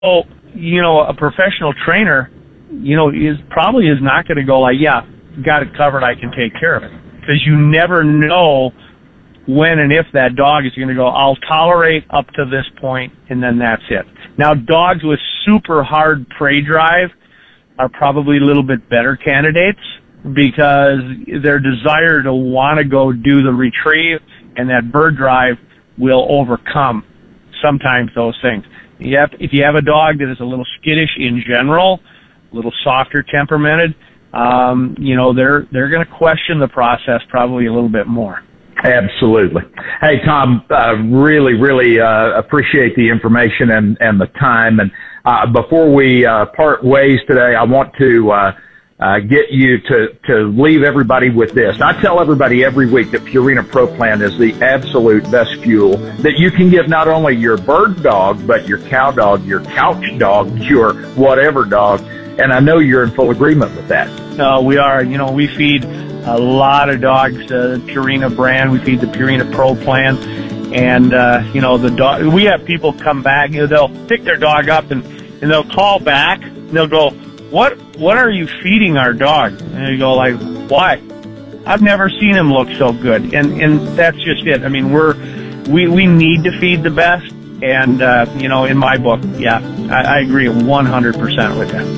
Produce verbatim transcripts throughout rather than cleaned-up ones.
So, you know, a professional trainer, you know, is probably is not going to go like, yeah, got it covered, I can take care of it. Because you never know when and if that dog is going to go, I'll tolerate up to this point, and then that's it. Now, dogs with super hard prey drive are probably a little bit better candidates because their desire to want to go do the retrieve and that bird drive will overcome sometimes those things. You have, if you have a dog that is a little skittish in general, a little softer temperamented, um, you know, they're they're going to question the process probably a little bit more. Absolutely. Hey, Tom, uh, really, really uh, appreciate the information and, and the time. And uh, before we uh, part ways today, I want to uh, uh, get you to, to leave everybody with this. I tell everybody every week that Purina Pro Plan is the absolute best fuel that you can give not only your bird dog, but your cow dog, your couch dog, your whatever dog. And I know you're in full agreement with that. No, we are. You know, we feed a lot of dogs, uh, Purina brand. We feed the Purina Pro Plan. And, uh, you know, the dog, we have people come back, you know, they'll pick their dog up and, and they'll call back and they'll go, what, what are you feeding our dog? And you go like, why? I've never seen him look so good. And, and that's just it. I mean, we're, we, we need to feed the best. And, uh, you know, in my book, yeah, I, I agree one hundred percent with that.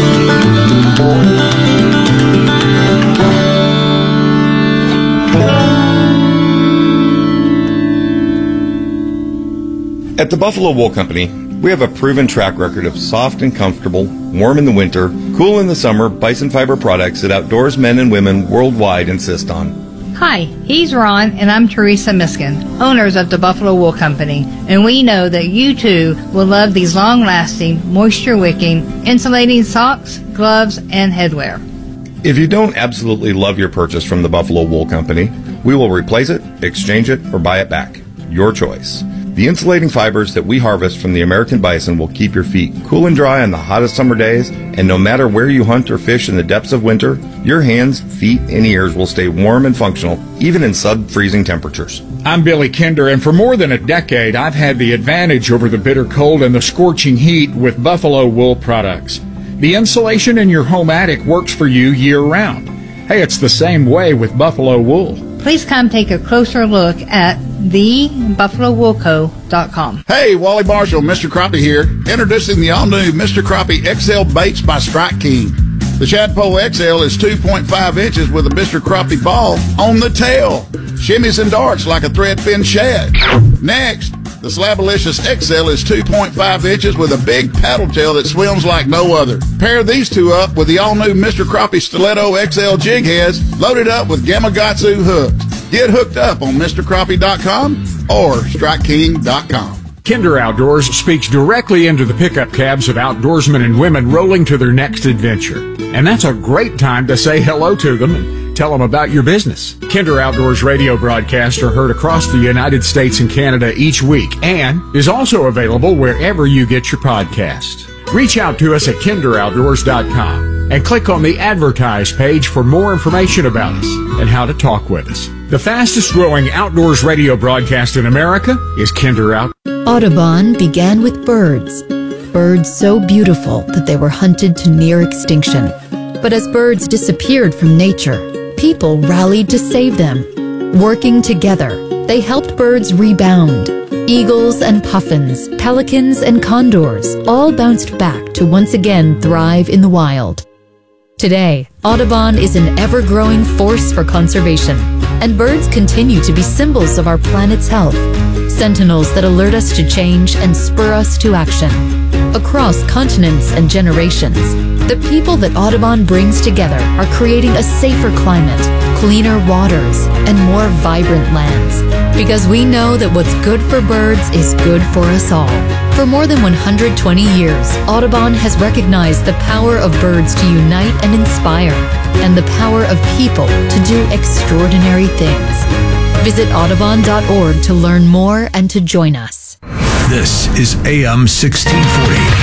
At the Buffalo Wool Company, we have a proven track record of soft and comfortable, warm in the winter, cool in the summer bison fiber products that outdoors men and women worldwide insist on. Hi, he's Ron, and I'm Teresa Miskin, owners of the Buffalo Wool Company, and we know that you too will love these long-lasting, moisture-wicking, insulating socks, gloves, and headwear. If you don't absolutely love your purchase from the Buffalo Wool Company, we will replace it, exchange it, or buy it back. Your choice. The insulating fibers that we harvest from the American bison will keep your feet cool and dry on the hottest summer days, and no matter where you hunt or fish in the depths of winter, your hands, feet, and ears will stay warm and functional, even in sub-freezing temperatures. I'm Billy Kinder, and for more than a decade, I've had the advantage over the bitter cold and the scorching heat with Buffalo Wool products. The insulation in your home attic works for you year-round. Hey, it's the same way with Buffalo Wool. Please come take a closer look at the buffalo wool co dot com. Hey, Wally Marshall, Mister Crappie here. Introducing the all-new Mister Crappie X L Baits by Strike King. The Shadpole X L is two point five inches with a Mister Crappie ball on the tail. Shimmies and darts like a thread-fin shad. Next, the Slabalicious X L is two point five inches with a big paddle tail that swims like no other. Pair these two up with the all-new Mister Crappie Stiletto X L jig heads loaded up with Gamakatsu hooks. Get hooked up on Mister Crappie dot com or Strike King dot com. Kinder Outdoors speaks directly into the pickup cabs of outdoorsmen and women rolling to their next adventure. And that's a great time to say hello to them and tell them about your business. Kinder Outdoors radio broadcasts are heard across the United States and Canada each week and is also available wherever you get your podcasts. Reach out to us at Kinder Outdoors dot com and click on the Advertise page for more information about us and how to talk with us. The fastest growing outdoors radio broadcast in America is Kinder Out. Audubon began with birds. Birds so beautiful that they were hunted to near extinction. But as birds disappeared from nature, people rallied to save them. Working together, they helped birds rebound. Eagles and puffins, pelicans and condors all bounced back to once again thrive in the wild. Today, Audubon is an ever-growing force for conservation, and birds continue to be symbols of our planet's health, sentinels that alert us to change and spur us to action. Across continents and generations, the people that Audubon brings together are creating a safer climate, cleaner waters, and more vibrant lands. Because we know that what's good for birds is good for us all. For more than one hundred twenty years, Audubon has recognized the power of birds to unite and inspire, and the power of people to do extraordinary things. Visit Audubon dot org to learn more and to join us. This is A M sixteen forty. Yes, sir.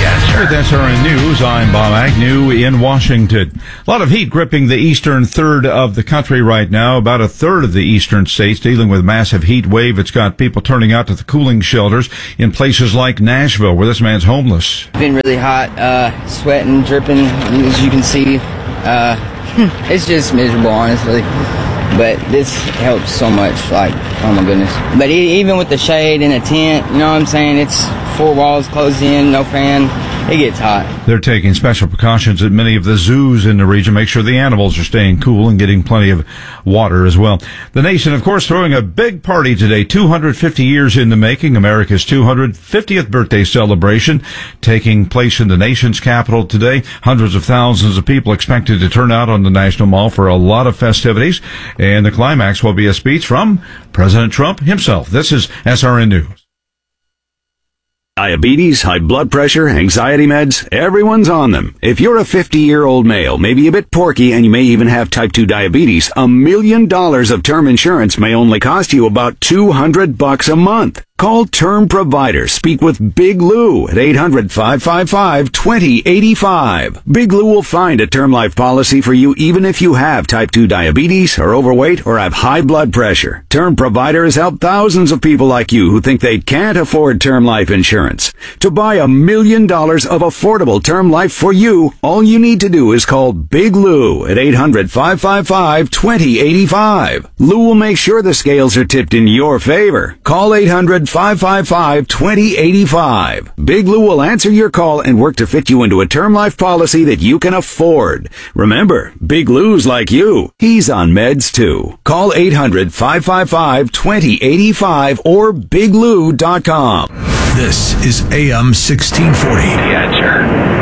With S R N News, I'm Bob Agnew in Washington. A lot of heat gripping the eastern third of the country right now. About a third of the eastern states dealing with massive heat wave. It's got people turning out to the cooling shelters in places like Nashville, where this man's homeless. It's been really hot, uh, sweating, dripping, as you can see. Uh, it's just miserable, honestly. But this helps so much, like, oh my goodness. But even with the shade and a tent, you know what I'm saying, it's four walls closed in, no fan, it gets hot. They're taking special precautions at many of the zoos in the region, make sure the animals are staying cool and getting plenty of water as well. The nation, of course, throwing a big party today, two hundred fifty years in the making, America's two hundred fiftieth birthday celebration taking place in the nation's capital today. Hundreds of thousands of people expected to turn out on the National Mall for a lot of festivities, and the climax will be a speech from President Trump himself. This is S R N News. Diabetes, high blood pressure, anxiety meds, everyone's on them. If you're a fifty-year-old male, maybe a bit porky, and you may even have type two diabetes, a million dollars of term insurance may only cost you about two hundred bucks a month. Call Term Provider. Speak with Big Lou at eight hundred, five five five, two zero eight five. Big Lou will find a term life policy for you even if you have type two diabetes, are overweight, or have high blood pressure. Term Provider has helped thousands of people like you who think they can't afford term life insurance. To buy a million dollars of affordable term life for you, all you need to do is call Big Lou at eight hundred, five five five, two zero eight five. Lou will make sure the scales are tipped in your favor. Call eight hundred, five five five, two zero eight five. Big Lou will answer your call and work to fit you into a term life policy that you can afford. Remember, Big Lou's like you. He's on meds too. Call eight hundred, five five five, two zero eight five or big lou dot com. This is A M sixteen forty. The Answer.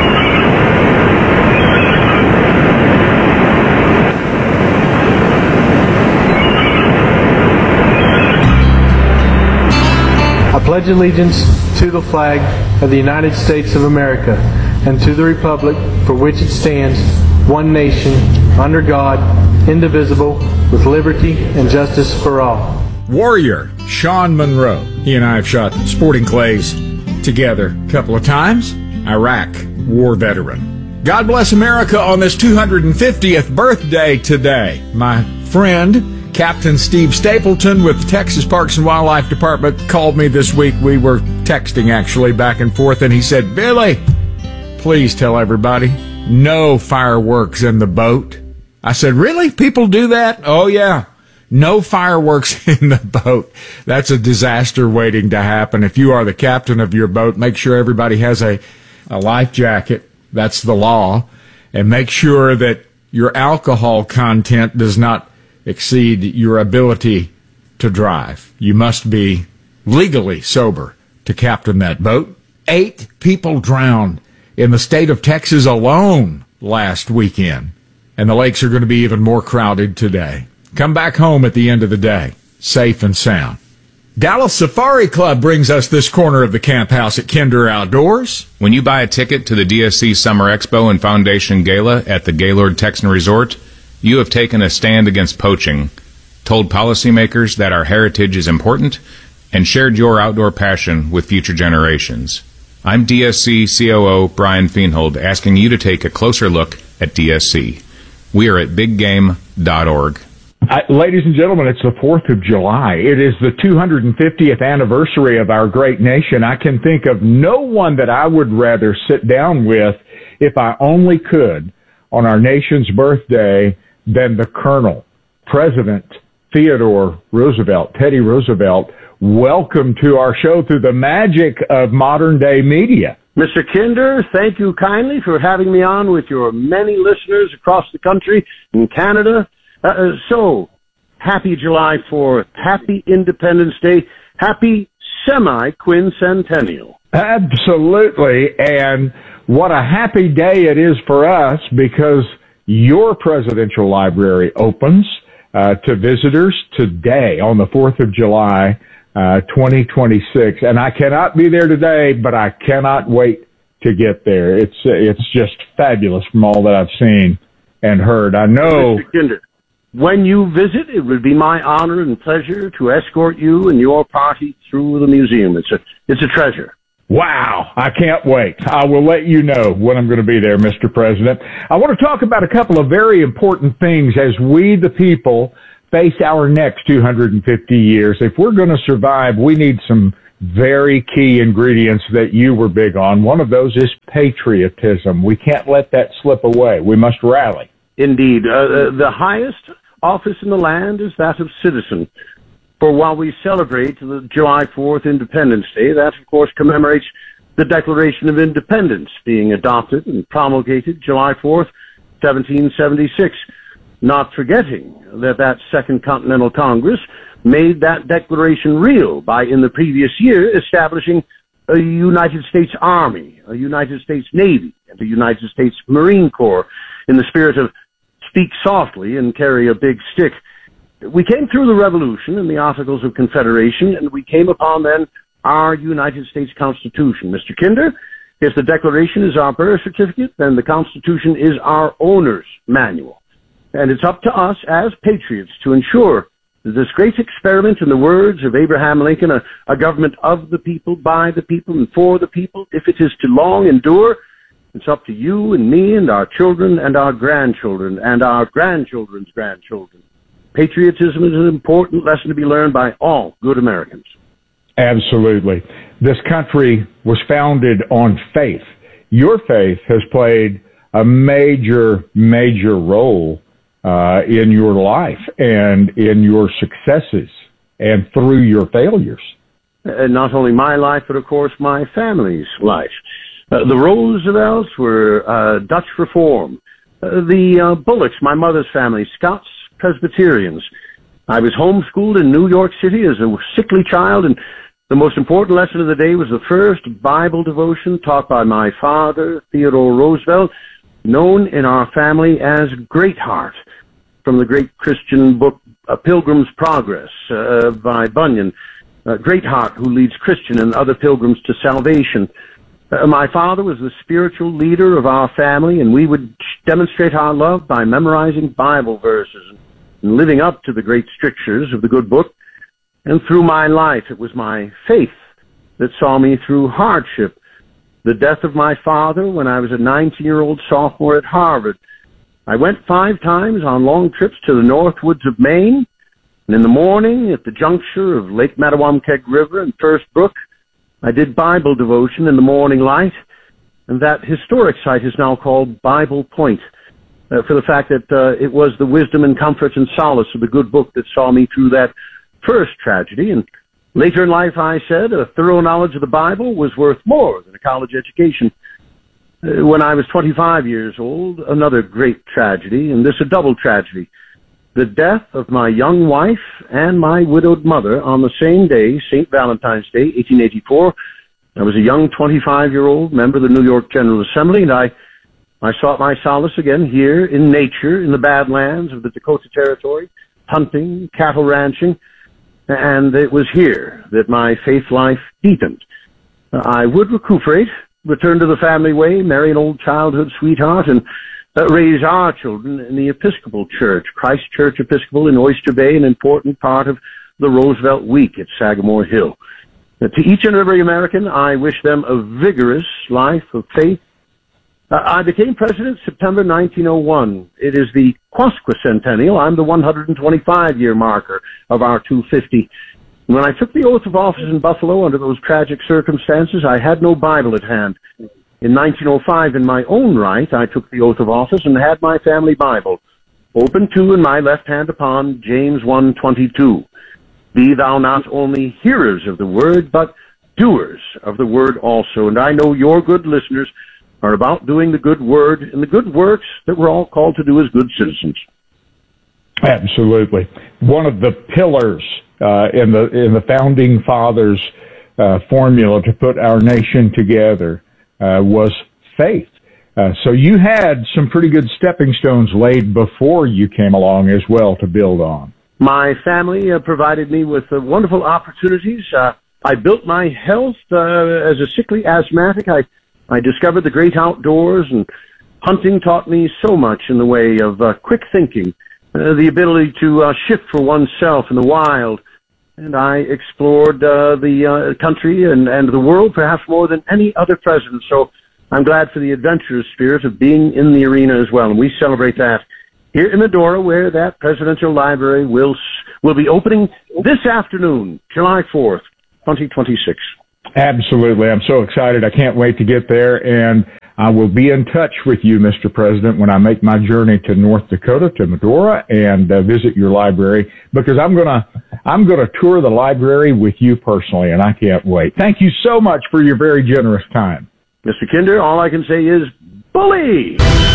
I pledge allegiance to the flag of the United States of America and to the republic for which it stands, one nation, under God, indivisible, with liberty and justice for all. Warrior Sean Monroe. He and I have shot sporting clays together a couple of times. Iraq war veteran. God bless America on this two hundred fiftieth birthday today. My friend Captain Steve Stapleton with the Texas Parks and Wildlife Department called me this week. We were texting actually back and forth, and he said, Billy, please tell everybody, no fireworks in the boat. I said, really? People do that? Oh, yeah. No fireworks in the boat. That's a disaster waiting to happen. If you are the captain of your boat, make sure everybody has a, a life jacket. That's the law. And make sure that your alcohol content does not exceed your ability to drive. You must be legally sober to captain that boat. Eight people drowned in the state of Texas alone last weekend, and the lakes are going to be even more crowded today. Come back home at the end of the day, safe and sound. Dallas Safari Club brings us this corner of the camp house at Kinder Outdoors. When you buy a ticket to the D S C Summer Expo and Foundation Gala at the Gaylord Texan Resort, you have taken a stand against poaching, told policymakers that our heritage is important, and shared your outdoor passion with future generations. I'm D S C C O O Brian Feenhold, asking you to take a closer look at D S C. We are at big game dot org. Uh, ladies and gentlemen, it's the fourth of July. It is the two hundred fiftieth anniversary of our great nation. I can think of no one that I would rather sit down with, if I only could, on our nation's birthday than the Colonel, President Theodore Roosevelt, Teddy Roosevelt. Welcome to our show through the magic of modern-day media. Mister Kinder, thank you kindly for having me on with your many listeners across the country and Canada. Uh, so, happy July fourth, happy Independence Day, happy semi-quincentennial. Absolutely, and what a happy day it is for us, because your presidential library opens uh, to visitors today on the fourth of July, uh, twenty twenty-six. And I cannot be there today, but I cannot wait to get there. It's uh, it's just fabulous from all that I've seen and heard. I know. Mister Kinder, when you visit, it would be my honor and pleasure to escort you and your party through the museum. It's a it's a treasure. Wow, I can't wait. I will let you know when I'm going to be there, Mister President. I want to talk about a couple of very important things as we, the people, face our next two hundred fifty years. If we're going to survive, we need some very key ingredients that you were big on. One of those is patriotism. We can't let that slip away. We must rally. Indeed. Uh, the highest office in the land is that of citizen. For while we celebrate the July fourth Independence Day, that, of course, commemorates the Declaration of Independence being adopted and promulgated July fourth, seventeen seventy-six, not forgetting that that Second Continental Congress made that declaration real by, in the previous year, establishing a United States Army, a United States Navy, and a United States Marine Corps in the spirit of speak softly and carry a big stick. We came through the Revolution and the Articles of Confederation, and we came upon then our United States Constitution. Mister Kinder, if the Declaration is our birth certificate, then the Constitution is our owner's manual. And it's up to us as patriots to ensure that this great experiment, in the words of Abraham Lincoln, a, a government of the people, by the people, and for the people, if it is to long endure, it's up to you and me and our children and our grandchildren and our grandchildren's grandchildren. Patriotism is an important lesson to be learned by all good Americans. Absolutely. This country was founded on faith. Your faith has played a major, major role uh, in your life and in your successes and through your failures. And not only my life, but of course my family's life. Uh, the Roosevelts were uh, Dutch Reform. Uh, the uh, Bullocks, my mother's family, Scots Presbyterians. I was homeschooled in New York City as a sickly child, and the most important lesson of the day was the first Bible devotion taught by my father, Theodore Roosevelt, known in our family as Greatheart, from the great Christian book A Pilgrim's Progress uh, by Bunyan. Uh, Greatheart, who leads Christian and other pilgrims to salvation. Uh, my father was the spiritual leader of our family, and we would demonstrate our love by memorizing Bible verses and living up to the great strictures of the good book. And through my life, it was my faith that saw me through hardship. The death of my father when I was a nineteen-year-old sophomore at Harvard. I went five times on long trips to the north woods of Maine, and in the morning at the juncture of Lake Mattawamkeag River and First Brook, I did Bible devotion in the morning light, and that historic site is now called Bible Point, uh, for the fact that uh, it was the wisdom and comfort and solace of the good book that saw me through that first tragedy. And later in life, I said, a thorough knowledge of the Bible was worth more than a college education. Uh, when I was twenty-five years old, another great tragedy, and this a double tragedy. The death of my young wife and my widowed mother on the same day, Saint Valentine's Day, eighteen eighty-four. I was a young twenty-five-year-old member of the New York General Assembly, and I, I sought my solace again here in nature, in the Badlands of the Dakota Territory, hunting, cattle ranching, and it was here that my faith life deepened. I would recuperate, return to the family way, marry an old childhood sweetheart, and uh, raise our children in the Episcopal Church, Christ Church Episcopal in Oyster Bay, an important part of the Roosevelt Week at Sagamore Hill. Uh, to each and every American, I wish them a vigorous life of faith. Uh, I became president September nineteen oh one. It is the quasquicentennial. I'm the one hundred twenty-five-year marker of our two hundred fifty. When I took the oath of office in Buffalo under those tragic circumstances, I had no Bible at hand. In nineteen oh five, in my own right, I took the oath of office and had my family Bible, open to in my left hand upon James one twenty-two. Be thou not only hearers of the word, but doers of the word also. And I know your good listeners are about doing the good word and the good works that we're all called to do as good citizens. Absolutely. One of the pillars uh, in the in the founding fathers' uh, formula to put our nation together uh, was faith. Uh, so you had some pretty good stepping stones laid before you came along as well to build on. My family uh, provided me with uh, wonderful opportunities. Uh, I built my health uh, as a sickly asthmatic. I I discovered the great outdoors, and hunting taught me so much in the way of uh, quick thinking, uh, the ability to uh, shift for oneself in the wild, and I explored uh, the uh, country and, and the world perhaps more than any other president. So I'm glad for the adventurous spirit of being in the arena as well, and we celebrate that here in Medora, where that presidential library will will be opening this afternoon, July fourth, twenty twenty-six. Absolutely. I'm so excited. I can't wait to get there, and I will be in touch with you, Mister President, when I make my journey to North Dakota, to Medora, and uh, visit your library, because I'm gonna I'm gonna tour the library with you personally, and I can't wait. Thank you so much for your very generous time. Mister Kinder, all I can say is bully!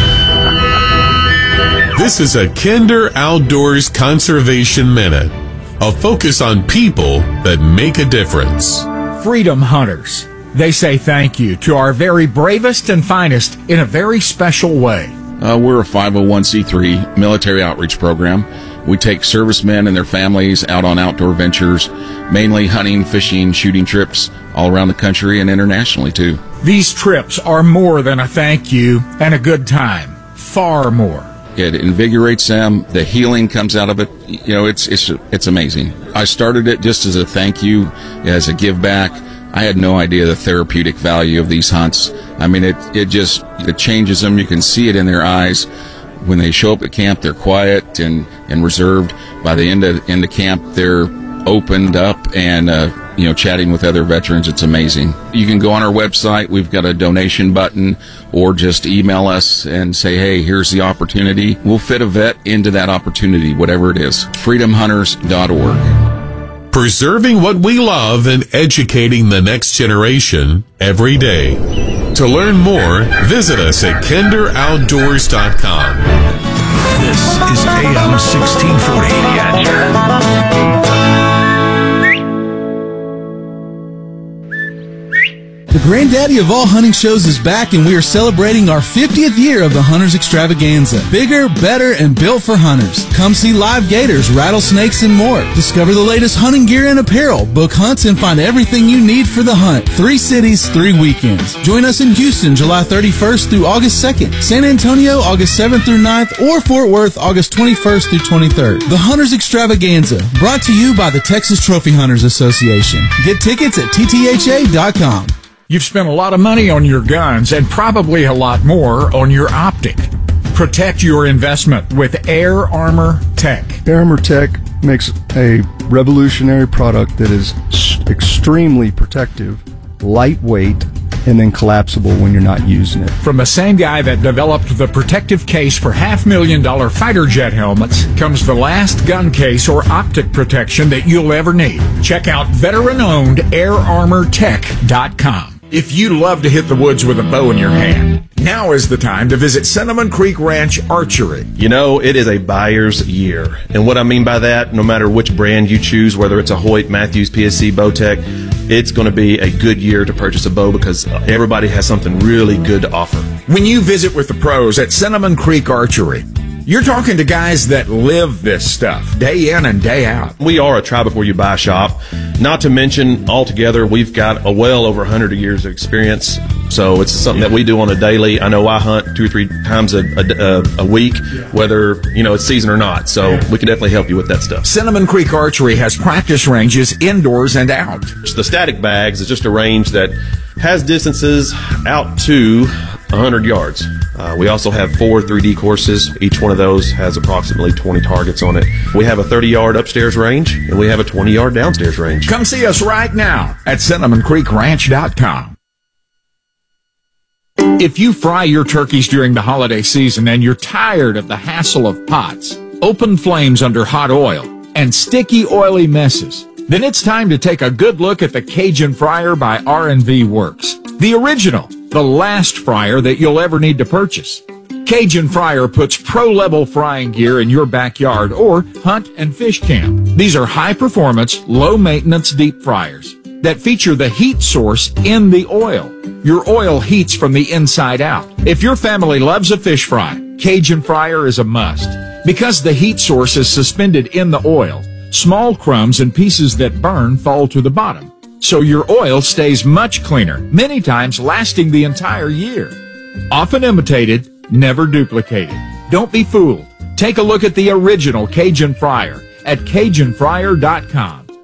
This is a Kinder Outdoors Conservation Minute, a focus on people that make a difference. Freedom Hunters. They say thank you to our very bravest and finest in a very special way. Uh, we're a five oh one c three military outreach program. We take servicemen and their families out on outdoor ventures, mainly hunting, fishing, shooting trips all around the country and internationally too. These trips are more than a thank you and a good time. Far more. It invigorates them. The healing comes out of it. You know, it's it's it's amazing. I started it just as a thank you, as a give back. I had no idea the therapeutic value of these hunts. I mean, it it just it changes them. You can see it in their eyes. When they show up at camp, they're quiet and, and reserved. By the end of end of camp, they're opened up and uh, you know, chatting with other veterans. It's amazing. You can go on our website. We've got a donation button, or just email us and say, hey, here's the opportunity. We'll fit a vet into that opportunity, whatever it is. freedom hunters dot org. Preserving what we love and educating the next generation every day. To learn more, visit us at kinder outdoors dot com. This is A M sixteen forty. The granddaddy of all hunting shows is back, and we are celebrating our fiftieth year of the Hunters Extravaganza. Bigger, better, and built for hunters. Come see live gators, rattlesnakes, and more. Discover the latest hunting gear and apparel. Book hunts and find everything you need for the hunt. Three cities, three weekends. Join us in Houston, July thirty-first through August second. San Antonio, August seventh through ninth, or Fort Worth, August twenty-first through twenty-third. The Hunters Extravaganza, brought to you by the Texas Trophy Hunters Association. Get tickets at T T H A dot com. You've spent a lot of money on your guns and probably a lot more on your optic. Protect your investment with Air Armor Tech. Air Armor Tech makes a revolutionary product that is extremely protective, lightweight, and then collapsible when you're not using it. From the same guy that developed the protective case for half million dollar fighter jet helmets comes the last gun case or optic protection that you'll ever need. Check out veteran-owned air armor tech dot com. If you love to hit the woods with a bow in your hand, now is the time to visit Cinnamon Creek Ranch Archery. You know, it is a buyer's year. And what I mean by that, no matter which brand you choose, whether it's a Hoyt, Matthews, P S C, Bowtech, it's going to be a good year to purchase a bow because everybody has something really good to offer. When you visit with the pros at Cinnamon Creek Archery, you're talking to guys that live this stuff day in and day out. We are a try before you buy shop. Not to mention, altogether, we've got a well over one hundred years of experience. So it's something that we do on a daily. I know I hunt two or three times a, a, a week, whether, you know, it's season or not. So we can definitely help you with that stuff. Cinnamon Creek Archery has practice ranges indoors and out. The static bags is just a range that has distances out to one hundred yards. Uh, we also have four three D courses. Each one of those has approximately twenty targets on it. We have a thirty yard upstairs range, and we have a twenty yard downstairs range. Come see us right now at cinnamon creek ranch dot com. If you fry your turkeys during the holiday season and you're tired of the hassle of pots, open flames under hot oil, and sticky, oily messes, then it's time to take a good look at the Cajun Fryer by R and V Works. The original, the last fryer that you'll ever need to purchase. Cajun Fryer puts pro-level frying gear in your backyard or hunt and fish camp. These are high-performance, low-maintenance deep fryers that feature the heat source in the oil. Your oil heats from the inside out. If your family loves a fish fry, Cajun Fryer is a must. Because the heat source is suspended in the oil, small crumbs and pieces that burn fall to the bottom. So your oil stays much cleaner, many times lasting the entire year. Often imitated, never duplicated. Don't be fooled. Take a look at the original Cajun Fryer at Cajun Fryer dot com.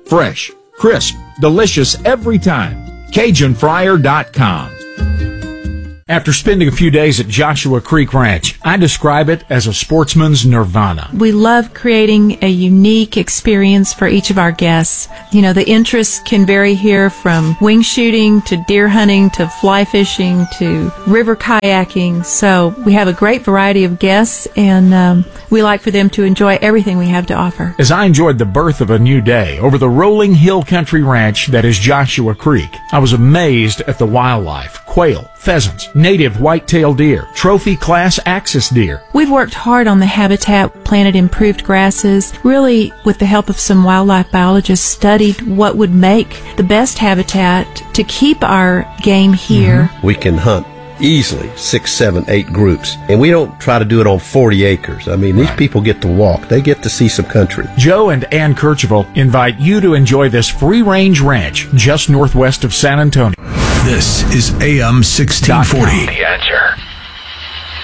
Fresh, crisp, delicious every time. Cajun Fryer dot com. After spending a few days at Joshua Creek Ranch, I describe it as a sportsman's nirvana. We love creating a unique experience for each of our guests. You know, the interests can vary here from wing shooting to deer hunting to fly fishing to river kayaking. So we have a great variety of guests, and um, we like for them to enjoy everything we have to offer. As I enjoyed the birth of a new day over the rolling hill country ranch that is Joshua Creek, I was amazed at the wildlife: quail, pheasants, native white-tailed deer, trophy class axis deer. We've worked hard on the habitat, planted improved grasses, really with the help of some wildlife biologists studied what would make the best habitat to keep our game here. Mm-hmm. We can hunt easily six, seven, eight groups, and we don't try to do it on forty acres. I mean, these right. people get to walk. They get to see some country. Joe and Ann Kercheval invite you to enjoy this free-range ranch just northwest of San Antonio. This is A M sixteen forty. The Answer.